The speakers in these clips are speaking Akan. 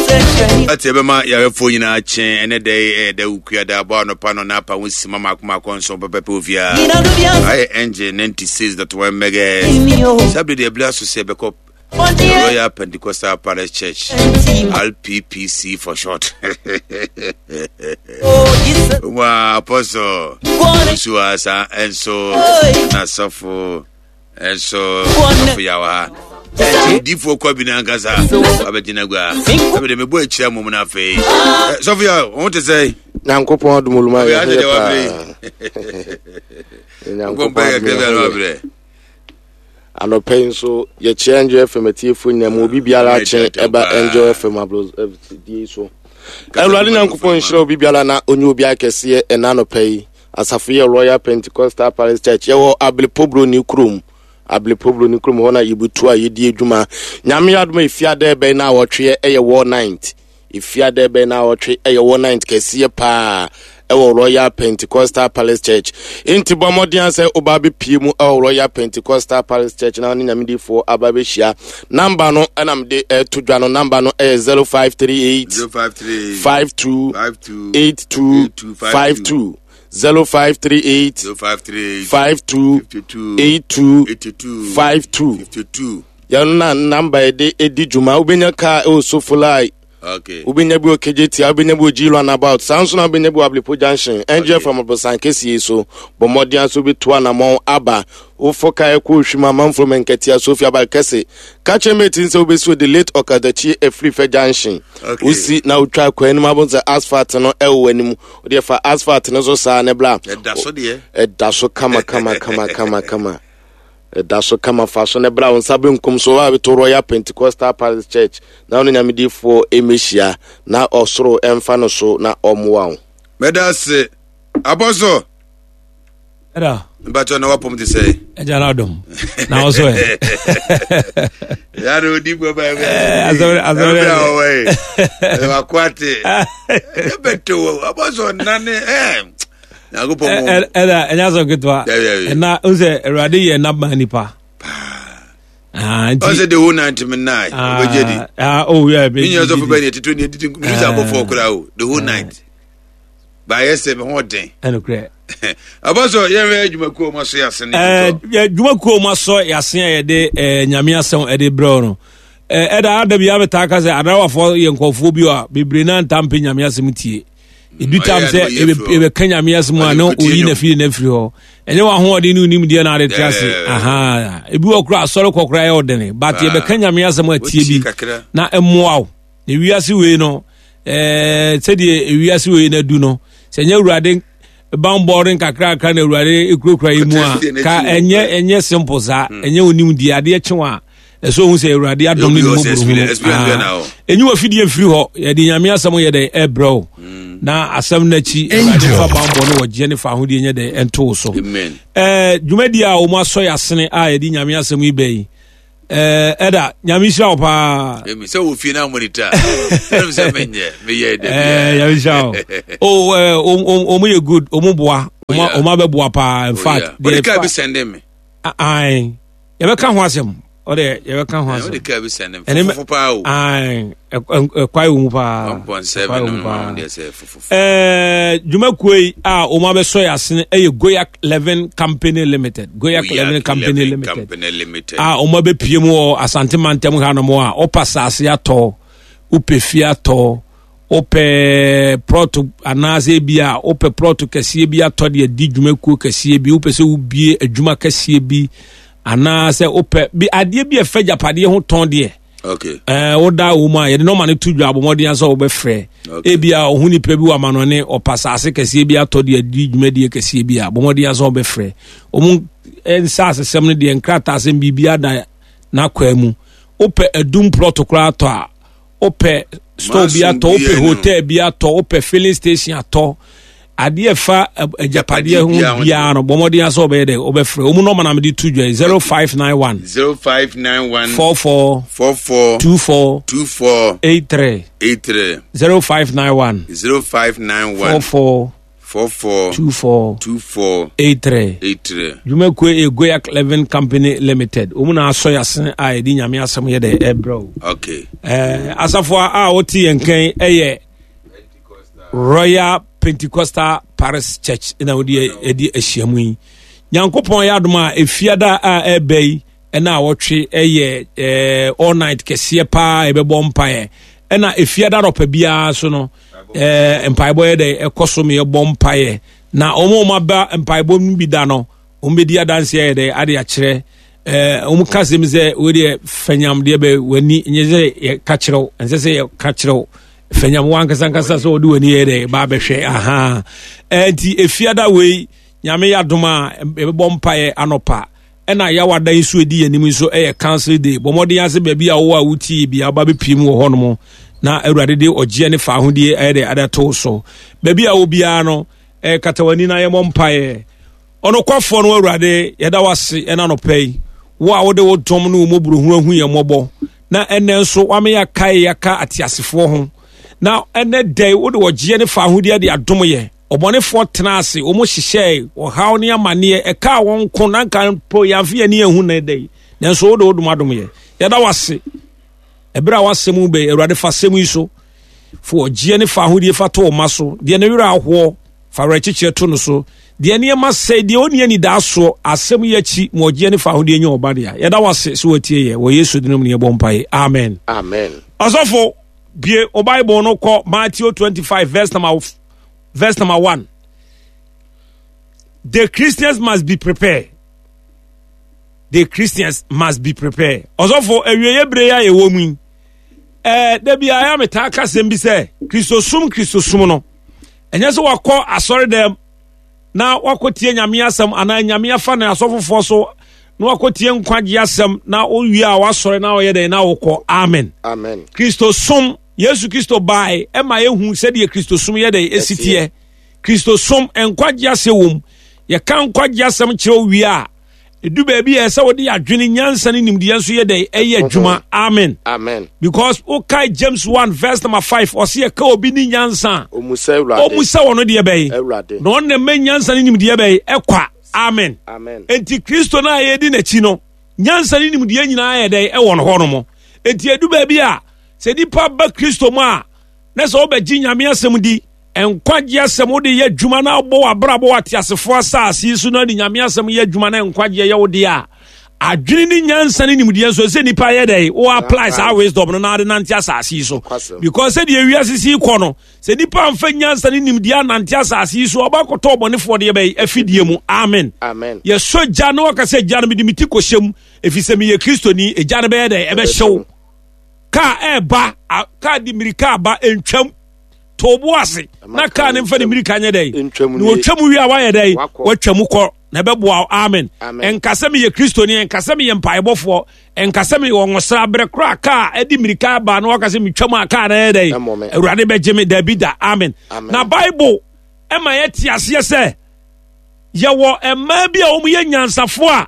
Atebema ya phone na chen ene dey da ukua da ba no pa no na pa won sima makoma konso pepe ovia I engine 96.1 megahertz sabe de blast so be Royal Pentecostal Parish Church RPPC for short. Wa apostle Suasa enso na sofo enso for yawa difo kwa binangaza abedina gwa abede mebo akira mum na fe Sofia won to say Nyankopon adumuluma ya Nyankopon ya Anope nso ye change FMTF nyam obi biara chen eba enjoy FM ablos FD so Elwali Nyankopon shira obi biara na onye obi akese e na anope asafo ye Royal Pentecostal Parish Church ye wo Ablepobro ni krum hona yibutu a yedi adwuma nyame aduma ifiade be na wotwe eye war 9 ifiade be na wotwe eye war 9 kese pa ewo Royal Pentecostal Palace Church inti bomodian say obabe piemu ewo Royal Pentecostal Palace Church na ni nyamedifo ababe hia number no enamde tudwa no number no 0538 52 82 0538 52 52 yana number edi juma ubenya ka osofulai. Okay. Ubenya bi okejeti, ubenya bi ojilo na about. Sanso na ubenya bi Ablepo Junction. Angel from Abosankesi so bomodian so bi to na mon aba. Ufoka eko hwima manfro menketi Sofia ba kese. Kache metin se obesu the late Okadachi Efrife Junction. Okay. Usi na utwa kwa eni mabonza asphalt no ewo enimu. Odi fa asphalt no so sa ne bla. Edaso de. Edaso kama. Daso kama faso ne bra onsabe nkom so wa to Royal Pentecostal Parish Church na ono nyamedifo emehia na osoro emfa no so na omwa medase aboso era bato na wapom de say ejana odom na oso ya ro dibo ba azore wakwate beto aboso nane Era enyazo kitwa na uze erade ye na manipa Ose the whole 99 obejedi oh yeah be nyazo for be netu ne didi music abofo kura o the whole night by yese me hoden enokre Aboso ye adwumakuo mo so yase ne adwumakuo mo so yase ye de nyame asem e de bro no eda adabi abetaka se adawafo ye nkofo bi a bebre na ntampe nyame asem tie Edu time say ebe Kenya mias mu ano oyi na fi na firi ho enye wa ho odi ni unim die na ade tiase aha ebi okura asoro kokora ye odene but ebe Kenya mias mu atie bi na emoaw na wiase we no se die wiase we na du no se nya urade bamboring kakra aka na urade ekurokura yi mu a ka enye simple sa enye onim die ade chewa so hu se urade adom ni mu buru enye wa fidie firi ho ye de nyame asem ye de ebro na asem na chi fa bambo no wo Jennifer ahudi nye de ento so amen dwumadi a o mo aso yasene a ye di nyame asem ibe eda nyame sha opa emi se wo fi na monitor em se menye me ye de nyame sha o mo ye good o mo boa o ma be boa pa in fact they can be sending me ai ye be ka ho asem ode ye be ka ho asem ode ka be sending for pa o ai kwai mu pa 1.7 no dey say fufu dwumakuoi a o ma be so yasene Goyak 11 Company Limited Goyak 11 Company Limited o ma be pie mu Asante Mantem ha no mo a o pasase ato upefi ato ope proto anaze bia ope proto kase bia ato de di dwumakuo kase bi upese ubie adwuma kase bi anaze ope bi ade bi efagya pade ho ton de okay oda uma ye no mane tudwa abomodi anso wo be frɛ ebia ohuni pe bi wa manone opasase kase bi ato de adi dwumadi kase bi abomodi anso wo be frɛ omu ensase sem ne de nkrata asem bibia da na kwamu ope adum protocol ato a ope store bi ato ope hotel bi ato ope filling station ato ade fa ajapade ho bia no bomodi aso be de obefre omu no mana me di tudwa 0591 44 24 83 0591 44 442483 Jumekwe Egoya Cleven Company Limited. Umuna aso yasen a edi nyame asem ye de ebro. Okay. Asafo a oti enken eye Royal Pentecostal Parish Church ina odi edi ahyiamu yi. Nyankopon ya adoma efiada a ebei ena wotwe eye all night kese pa ebebo mpae. Ena efiada ropa bia so no empaibo ye de ekoso me bompae na omo ba empaibo bi da no ombedi adanse ye de ade a kire kasem ze we de fanyam de be wani nyeze ye ka kirew ense ye ka kirew fanyam wankasa so de wani ye de ba behwe aha enti efiada we nyame yadoma bompae anopa ena ya wadan so edi anim so cancel day bomodi ase ba bia wo a wuti bia ba be pim wo hono na awurade de ogie ne fa ahodie de adato so ba bia wo bia no katawani na ye mompae ono kwafo no awurade yeda wase ena no pei wo a wo de wo dom no mo buruhu ye mobo na ene nso wame ya kai ya ka atiasefo ho na ene day wo de ogie ne fa ahodie de adom ye obonefo tenase o mo hihye o haw ne amane e ka won ko na kan po ya fe ani ehu na dey nanso wo de wo dum ye yeda wase ebra wasemu be awurade fa semu iso fo ogie ne fa hodie fa to maso de ne wira ahwo fa rechiche to no so de ne ma sei de oni ani da so asemu yachi mo ogie ne fa hodie nya obade ya yeda wase so watie ye wo Yesu dinum ne bompai amen amen asofo bie o Bible no ko Matthew 25 verse number 1. The Christians must be prepared. The Christians must be prepared. Also for ewiye breya ye wo mu. Da bia ya metaka sem bi se Kristo sum no. Enye so wakọ asori dem na wakotie nyame asem ana nyame afa na asofofo so na wakotie nkwagye asem na owie a wasori na oyɛ den na wokɔ amen. Amen. Kristo sum Yesu Kristo bai ema yehu se de Kristo sum ye de esitie Kristo sum enkwagye asewom ye kan kwagye asem kire wi a edu ba bi ese wo de adwene nyansa ne nimde yenso ye de eye adwuma amen amen because okay James 1 verse number 5 o se ka obi ni nyansa omusa wono de be no on ne nyansa ne nimde be ekwa amen amen enti Kristo na ye di na chi no nyansa ne nimde nyina ye de e wono ho no mo enti edu ba bi a se di pa ba Kristo mu a na so obegyi nyame asem di enkwagye asem de ye adwuma na bo abrabo atiasefo asase su na di nyame asem ye adwuma na enkwagye ye wo de a adwene ni nyansa ni nimde so se nipa ye dey o apply sa wisdom no na de nante asase so because se de ewiase si kɔ no se nipa amfa nyansa ni nimde anante asase so obakoto obonefo de be afidie mu amen amen ye so gya no ka se gya no de miti kohyem efise me ye Kristo ni egya no be dey ebe hyew ka eba ka di mirika ba entwam tobo ase na ka ne mfa ne mirika nya dey no twam wi a wa ye dey watwam kɔ na beboa amen enkase me ye Kristo ni enkase me ye mpaebofo enkase me wo ngosra bre kra ka edi mirika ba na wakase me twam aka na ye dey awurade begye me da bi da amen na Bible ema ye ti ase se ye wo ema bi a wo ye nyansafo a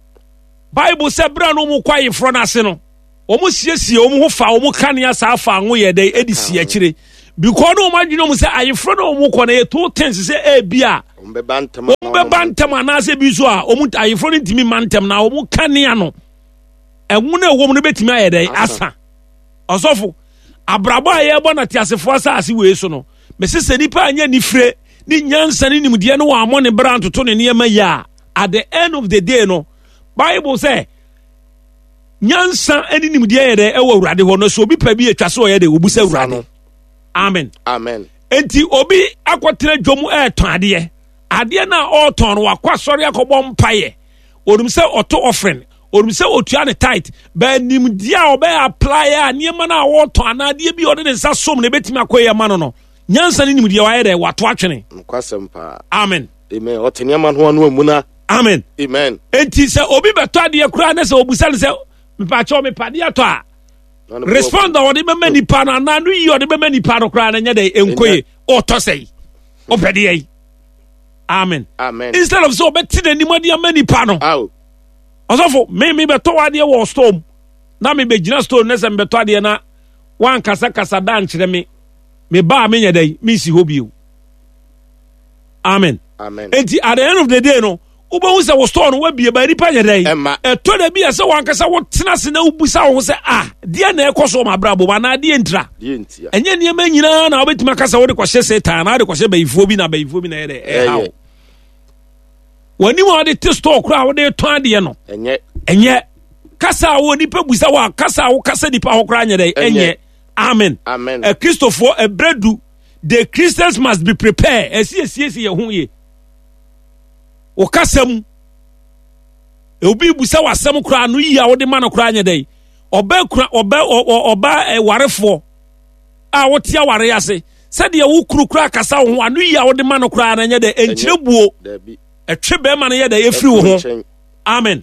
Bible se bra no mu kwaye fro na ase no omu siesie omu ho fa omu kanea sa fa anwo ye dey edi sie akire because no ma dwino mu se ayefro no omu kɔ na ye to tense se e bia ombe bantam na se bi so a omu ayefro no ntimi mantem na omu kanea no enwo na ewo mu no betimi aye dey asa osofo abrabo aye bo na tiasefo asase we so no me se nipa anya nifre ni nyansa ni nimde no wa mo ne brand to ne niema ya at the end of the day no Bible say nyansa ani nimde ye de ewo awurade ho no so obi pa bi etwa se o ye de obusa awurade amen amen enti obi akwotena dwom ton ade na o ton no akwasori akobɔ mpaye orum se oto offering orum se otua ne tight ba nimde a obe apply a niema na wo ton na ade bi ode ne nsa som ne betimi akoye ma no nyansa ni nimde wa ye de wato atwene nkwasempa amen amen otenia man ho no amuna amen amen enti se obi beto ade kura na se obusa ne se mepacho mepade ato a respond on the many pan and now you are the many pan of crying and yet enquire or tossay or petty amen amen instead of so betting anybody many panel out also maybe beto idea was storm now me be just stone ness and beto idea na one casa dance me ba me day missy hobby amen enti at the end of the day no wobɛhu sɛ wo store no wabie ba nipa nyɛ dɛn ɛtɔ da bi a sɛ wankasa wotena se na wobusa wo sɛ deɛ na ɛkɔ so ma brabo ma na deɛ ntira ɛnyɛ nneɛma nyinaa na wobɛtumi aka sɛ wode kɔhyɛ Satan na wode kɔhyɛ bayifoɔ bi na bayifoɔ bi na ɛyɛ dɛ ɛhaw w'anim a wode te store koraa wode tɔn adeɛ no ɛnyɛ kasa a wo nipa busa wo kasa a wo kasa nipa ho koraa nyɛ dɛ ɛnyɛ amen Kristofoɔ ɛbrɛdu the Christians must be prepared ɛsiesie yɛ ho yɛ okasam obi busa wasam kura no yi a wode ma no kura nya dai oba warefo a wote aware ase sɛ de wo kuru kura kasa wo ho anu yi a wode ma no kura na nya dai enkirebuo etwe be ma no yɛ dai efiri wo ho amen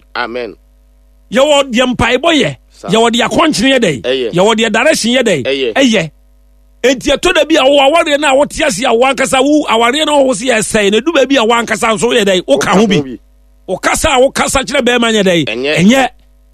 ye wo de mpaebɔ ye wo de akonkyene yɛ dai ye wo de direction yɛ dai ɛyɛ enti eto da bi a wo aware na wote ase a wankasa wo aware na wo se yɛ sɛe na du ba bi a wankasa nso yɛ dai wo ka ho bi wo kasa kyerɛ be ma nyɛ dai ɛnyɛ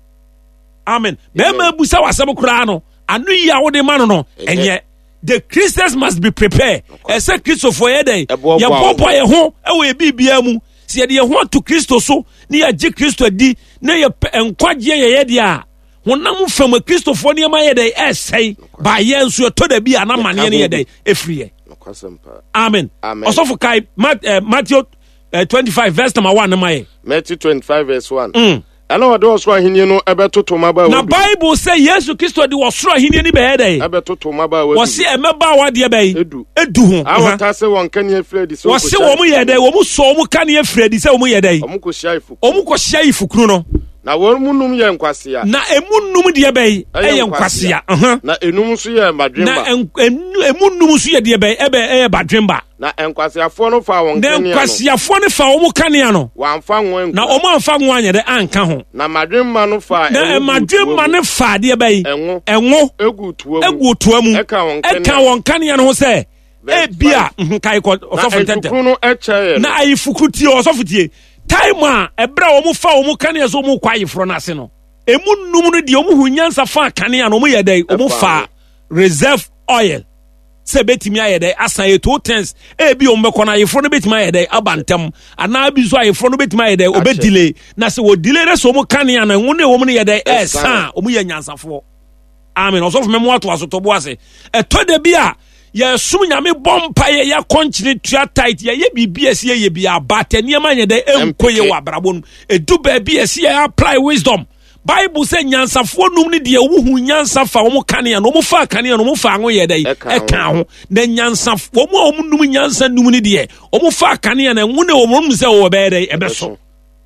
amen be ma busa wasɛm kura no anu yi a wo de ma no ɛnyɛ the Christians must be prepared ɛsɛ Kristofo yɛ dai yɛ bɔbɔ yɛ ho ɛwɔ ebibia mu si yɛ de yɛ ho to Kristo so ne yɛ gye Kristo di ne yɛ nkwagye yɛ de a honam fam Kristofo nneɛma yɛ dɛ ɛsɛe ba yɛ nso ɛtɔ da bi a na maneɛ no yɛ dɛ ɛfiri yɛ amen ɔsɔfo kae Matthew 25 verse number 1 ma yɛ Matthew 25 verse 1 ɛna ɔde ɔsoro ahenni no ɛbɛtoto mmabaawa na Bible sɛ Yesu Kristo de ɔsoro ahenni ni bɛyɛ dɛ ɛbɛtoto mmabaawa wɔse ɛmɛbaawa deɛ bɛyi edu ho awɔta sɛ wɔn kaneɛ firi adi sɛ wɔse wɔn yɛ dɛ wɔn sɔ wɔn kaneɛ firi adi sɛ wɔn yɛ dɛ wɔn kɔhyia ifukuru no na wɔn mu num yɛ nkwasea na emu num deɛ bɛyi ɛyɛ nkwasea na enum nso yɛ badwemba na emu num nso yɛ deɛ bɛyi ɛyɛ badwemba na nkwaseafoɔ no fa wɔn kanea no nkwaseafoɔ no fa wɔn kanea no wɔamfa wɔn na wɔn amfa wɔn anyɛ dɛ anka ho na madwemba no fa na madwemba no fa deɛ bɛyi ɛnwo egu toa mu ɛka wɔn kanea no ho sɛ ebia nkae kɔ ɔsɔfo tɛntɛm na ayifukuru tie ɔsɔfo tie time a ebra wɔn fa wɔn kanea so wɔn kɔ ayiforo n'ase no emu num no deɛ wɔn hu nyansa fa kanea no wɔn yɛ dɛ wɔn fa reserve oil sɛ betimi ayɛ dɛ asan yɛ 2 tens ebi wɔn bɛkɔ na ayiforo no betimi ayɛ dɛ aba ntɛm anaa bi so ayiforo no betimi ayɛ dɛ obe delay na sɛ wɔ delay na sɛ wɔn kanea no wɔn ne wɔn yɛ dɛ ɛsan wɔn yɛ nyansafoɔ amen ɔsɔfo mɛmo ato asotɔbo ase ɛtɔ da bi a yɛsom nyame bɔ mpaeɛ yɛakɔnkyene tua tight yɛyɛ biribi asi yɛyɛ bi abata nneɛma nyɛ dɛ ɛnkɔ yɛ wɔ abrabɔ no ɛdu baabi asi yɛ apply wisdom Bible sɛ nyansafoɔ num no deɛ wohu nyansa fa wɔn kanea no wɔn fa kanea no wɔn fa ano yɛ dɛ ɛka ho na nyansafoɔ wɔn a wɔn num nyansa num no deɛ wɔn fa kanea na ɛho na wɔn sɛ wɔwɔ bɛyɛ dɛ ɛbɛso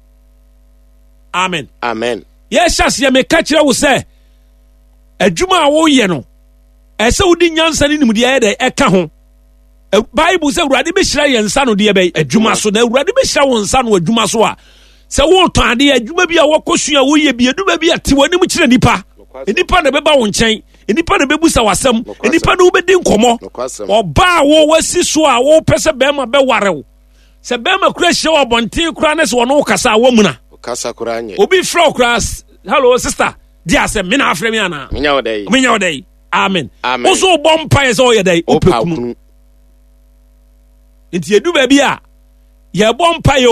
amen yɛhyɛ aseɛ meka kyerɛ wo sɛ adwuma a wɔyɛ no ɛsɛ wodi nyansa ne nimdeɛ yɛ dɛ ɛka ho Bible sɛ Awurade bɛhyira yɛn nsa no deɛ bɛyɛ adwuma so na Awurade bɛhyira wɔn nsa no adwuma so a sɛ wotɔn adeɛ adwuma bi a wɔkɔsua woyɛ bi adwuma bi a te w'anim kyerɛ nipa na bɛba wo nkyɛn nipa na bɛbusa w'asɛm nipa na wobɛdi nkɔmmɔ ɔbaa a wɔwasi so a wɔpɛ sɛ bɛrima bɛware wo sɛ bɛrima kora hyia wɔ abɔnten kora ne sɛ wɔne wo kasa a wɔmuna obi frɛ wo kora hello sister di asɛm me na afrɛ me anaa menya wo dɛ amen wo so wobɔ mpaeɛ sɛ wɔyɛ dɛ wopɛ kunu nti ɛdu baabi a yɛbɔ mpaeɛ